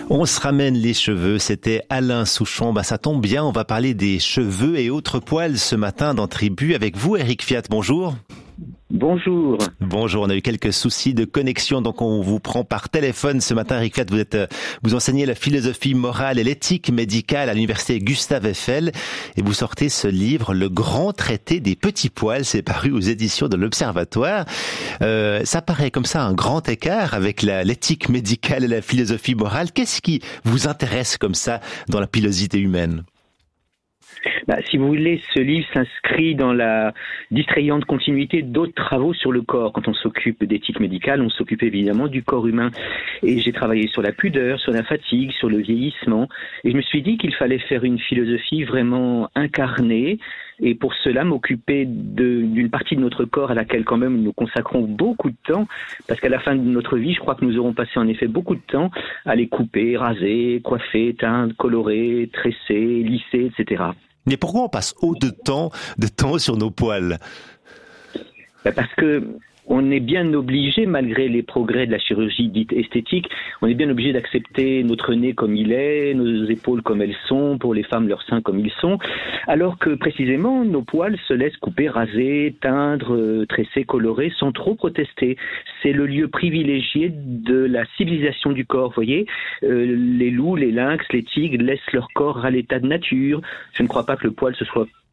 On se ramène les cheveux, c'était Alain Souchon. Ça tombe bien, on va parler des cheveux et autres poils ce matin dans Tribu avec vous, Eric Fiat. Bonjour. Bonjour. Bonjour, on a eu quelques soucis de connexion, donc on vous prend par téléphone ce matin. Eric Fiat, vous enseignez la philosophie morale et l'éthique médicale à l'université Gustave Eiffel et vous sortez ce livre, Le Grand Traité des petits poils. C'est paru aux éditions de l'Observatoire. Ça paraît comme ça un grand écart avec l'éthique médicale et la philosophie morale. Qu'est-ce qui vous intéresse comme ça dans la pilosité humaine ? Si vous voulez, ce livre s'inscrit dans la distrayante continuité d'autres travaux sur le corps. Quand on s'occupe d'éthique médicale, on s'occupe évidemment du corps humain. Et j'ai travaillé sur la pudeur, sur la fatigue, sur le vieillissement. Et je me suis dit qu'il fallait faire une philosophie vraiment incarnée. Et pour cela, m'occuper d'une partie de notre corps à laquelle quand même nous consacrons beaucoup de temps. Parce qu'à la fin de notre vie, je crois que nous aurons passé en effet beaucoup de temps à les couper, raser, coiffer, teindre, colorer, tresser, lisser, etc. Mais pourquoi on passe autant de temps sur nos poils ? Parce que on est bien obligé, malgré les progrès de la chirurgie dite esthétique, on est bien obligé d'accepter notre nez comme il est, nos épaules comme elles sont, pour les femmes leurs seins comme ils sont, alors que précisément nos poils se laissent couper, raser, teindre, tresser, colorer sans trop protester. C'est le lieu privilégié de la civilisation du corps, vous voyez. Les loups, les lynx, les tigres laissent leur corps à l'état de nature. Je ne crois pas que le poil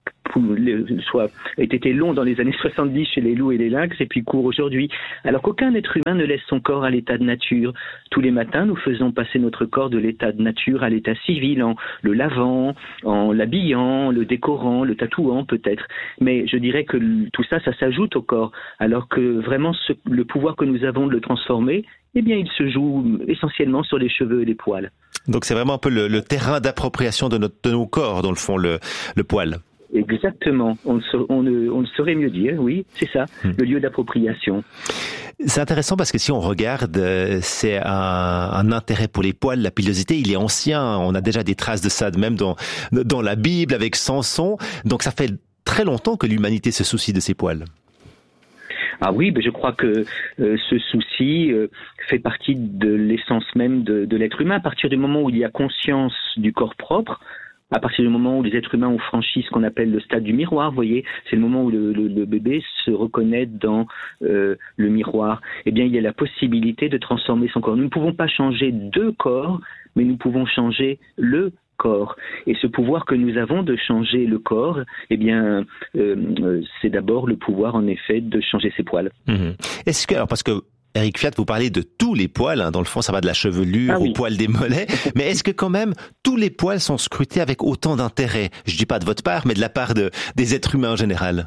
ait été long dans les années 70 chez les loups et les lynx et puis court aujourd'hui. Alors qu'aucun être humain ne laisse son corps à l'état de nature. Tous les matins, nous faisons passer notre corps de l'état de nature à l'état civil en le lavant, en l'habillant, le décorant, le tatouant peut-être. Mais je dirais que tout ça, ça s'ajoute au corps. Alors que vraiment, le pouvoir que nous avons de le transformer, eh bien, il se joue essentiellement sur les cheveux et les poils. Donc c'est vraiment un peu le terrain d'appropriation de nos corps, dans le fond, le poil. Exactement, on ne saurait mieux dire, oui, c'est ça, le lieu d'appropriation. C'est intéressant parce que si on regarde, c'est un intérêt pour les poils, la pilosité, il est ancien, on a déjà des traces de ça, même dans la Bible avec Samson, donc ça fait très longtemps que l'humanité se soucie de ses poils. Ah oui, je crois que ce souci fait partie de l'essence même de l'être humain. À partir du moment où il y a conscience du corps propre, à partir du moment où les êtres humains ont franchi ce qu'on appelle le stade du miroir, vous voyez, c'est le moment où le bébé se reconnaît dans le miroir, eh bien il y a la possibilité de transformer son corps. Nous ne pouvons pas changer deux corps, mais nous pouvons changer le corps. Et ce pouvoir que nous avons de changer le corps, eh bien, c'est d'abord le pouvoir, en effet, de changer ses poils. Est-ce que, alors parce que Eric Fiat, vous parlez de tous les poils, dans le fond ça va de la chevelure aux poils des mollets, mais est-ce que quand même tous les poils sont scrutés avec autant d'intérêt ? Je dis pas de votre part, mais de la part des êtres humains en général.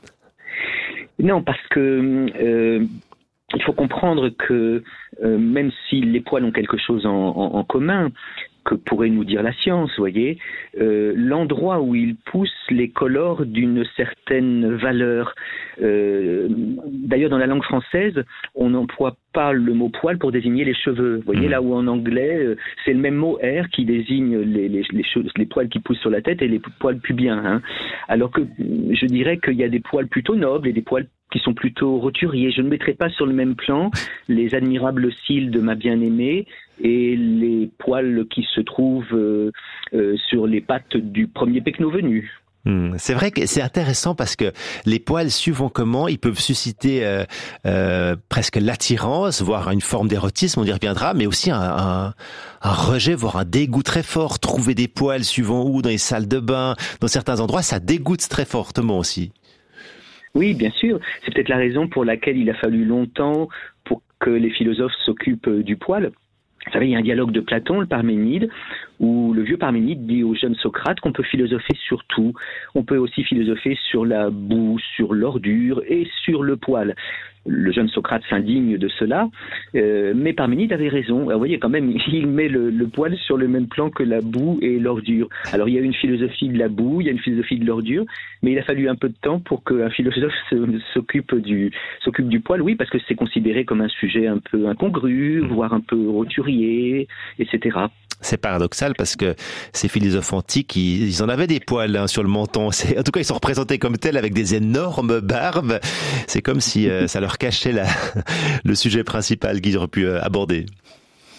Non, parce que il faut comprendre que même si les poils ont quelque chose en commun, que pourrait nous dire la science, vous voyez, l'endroit où ils poussent les colore d'une certaine valeur. D'ailleurs, dans la langue française, on n'emploie pas le mot poil pour désigner les cheveux. Vous voyez, là où en anglais, c'est le même mot hair qui désigne les poils qui poussent sur la tête et les poils pubiens. Hein. Alors que je dirais qu'il y a des poils plutôt nobles et des poils qui sont plutôt roturiers. Je ne mettrai pas sur le même plan les admirables cils de ma bien-aimée et les poils qui se trouvent sur les pattes du premier pecno venu. C'est vrai que c'est intéressant parce que les poils, suivant comment, ils peuvent susciter presque l'attirance, voire une forme d'érotisme, on y reviendra, mais aussi un rejet, voire un dégoût très fort. Trouver des poils suivant où, dans les salles de bain, dans certains endroits, ça dégoûte très fortement aussi. Oui, bien sûr. C'est peut-être la raison pour laquelle il a fallu longtemps pour que les philosophes s'occupent du poil. Vous savez, il y a un dialogue de Platon, le Parménide, où le vieux Parménide dit au jeune Socrate qu'on peut philosopher sur tout. On peut aussi philosopher sur la boue, sur l'ordure et sur le poil. Le jeune Socrate s'indigne de cela, mais Parménide avait raison. Vous voyez, quand même, il met le poil sur le même plan que la boue et l'ordure. Alors, il y a une philosophie de la boue, il y a une philosophie de l'ordure, mais il a fallu un peu de temps pour qu'un philosophe s'occupe du poil, oui, parce que c'est considéré comme un sujet un peu incongru, voire un peu roturier, etc. C'est paradoxal parce que ces philosophes antiques, ils en avaient des poils sur le menton. En tout cas, ils sont représentés comme tels avec des énormes barbes. C'est comme si ça leur cachait le sujet principal qu'ils auraient pu aborder.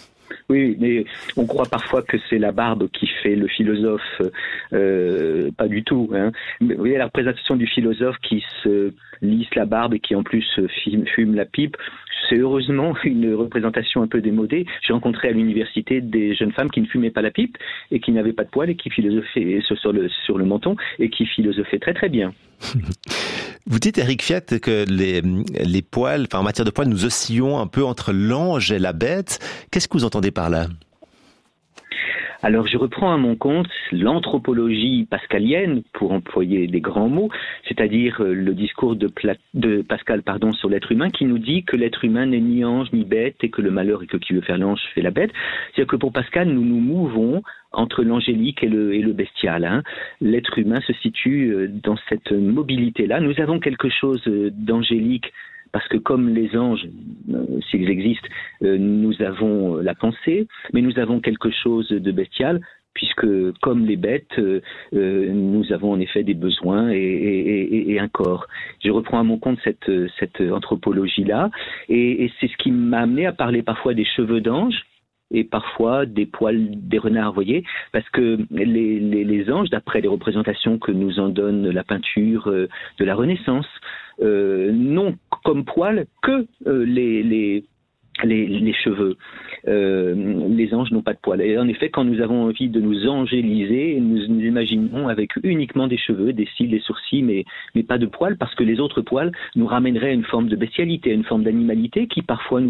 Oui, mais on croit parfois que c'est la barbe qui fait le philosophe. Pas du tout. Hein. Vous voyez, la représentation du philosophe qui se lisse la barbe et qui en plus fume la pipe, c'est heureusement une représentation un peu démodée. J'ai rencontré à l'université des jeunes femmes qui ne fumaient pas la pipe et qui n'avaient pas de poils et qui philosophaient sur le menton et qui philosophaient très très bien. Vous dites, Éric Fiat, que les poils, en matière de poils, nous oscillons un peu entre l'ange et la bête. Qu'est-ce que vous entendez par là ? Alors, je reprends à mon compte l'anthropologie pascalienne, pour employer des grands mots, c'est-à-dire le discours de Pascal sur l'être humain, qui nous dit que l'être humain n'est ni ange ni bête et que le malheur est que qui veut faire l'ange fait la bête. C'est-à-dire que pour Pascal, nous nous mouvons entre l'angélique et le bestial. Hein. L'être humain se situe dans cette mobilité-là. Nous avons quelque chose d'angélique, parce que comme les anges, s'ils existent, nous avons la pensée, mais nous avons quelque chose de bestial, puisque comme les bêtes, nous avons en effet des besoins et un corps. Je reprends à mon compte cette anthropologie-là, et c'est ce qui m'a amené à parler parfois des cheveux d'ange, et parfois des poils des renards, voyez, parce que les anges, d'après les représentations que nous en donne la peinture de la Renaissance, n'ont comme poils que les cheveux. Les anges n'ont pas de poils. Et en effet, quand nous avons envie de nous angéliser, nous imaginons avec uniquement des cheveux, des cils, des sourcils, mais pas de poils, parce que les autres poils nous ramèneraient à une forme de bestialité, à une forme d'animalité qui parfois nous